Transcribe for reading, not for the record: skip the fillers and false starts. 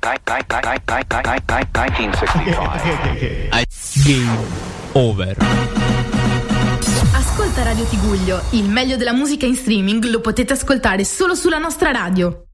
Game over. Ascolta Radio Tiguglio, il meglio della musica in streaming lo potete ascoltare solo sulla nostra radio.